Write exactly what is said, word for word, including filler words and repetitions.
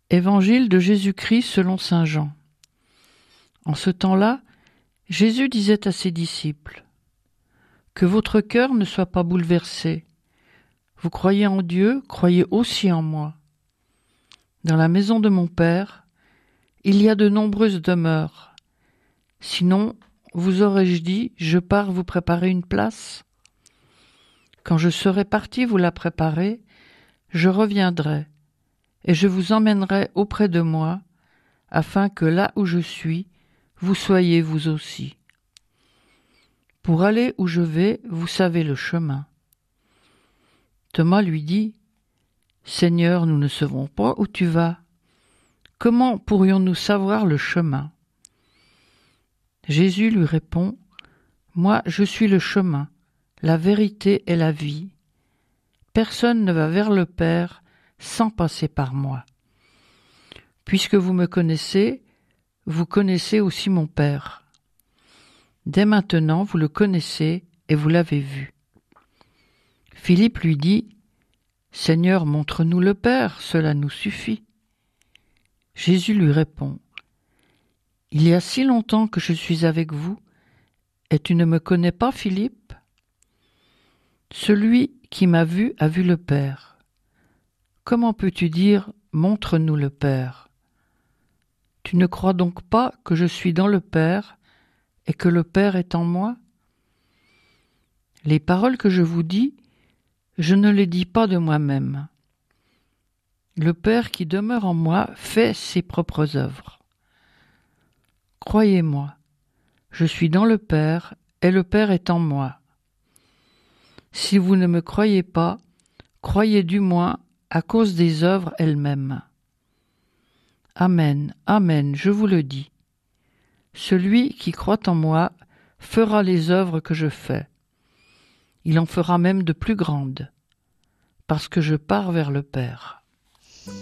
Évangile de Jésus-Christ selon saint Jean. En ce temps-là, Jésus disait à ses disciples : « Que votre cœur ne soit pas bouleversé. Vous croyez en Dieu, croyez aussi en moi. Dans la maison de mon Père, il y a de nombreuses demeures. Sinon, vous aurais-je dit : je pars vous préparer une place ? Quand je serai parti vous la préparer, je reviendrai, et je vous emmènerai auprès de moi, afin que là où je suis, vous soyez vous aussi. Pour aller où je vais, vous savez le chemin. » Thomas lui dit : « Seigneur, nous ne savons pas où tu vas. Comment pourrions-nous savoir le chemin ? » Jésus lui répond : « Moi, je suis le chemin, la vérité et la vie. Personne ne va vers le Père sans passer par moi. Puisque vous me connaissez, vous connaissez aussi mon Père. Dès maintenant, vous le connaissez et vous l'avez vu. » Philippe lui dit : « Seigneur, montre-nous le Père, cela nous suffit. » Jésus lui répond : « Il y a si longtemps que je suis avec vous, et tu ne me connais pas, Philippe ? Celui qui m'a vu a vu le Père. Comment peux-tu dire : montre-nous le Père ? Tu ne crois donc pas que je suis dans le Père et que le Père est en moi ? Les paroles que je vous dis, je ne les dis pas de moi-même. Le Père qui demeure en moi fait ses propres œuvres. Croyez-moi, je suis dans le Père et le Père est en moi. Si vous ne me croyez pas, croyez du moins à cause des œuvres elles-mêmes. Amen, amen, je vous le dis. Celui qui croit en moi fera les œuvres que je fais. Il en fera même de plus grandes, parce que je pars vers le Père.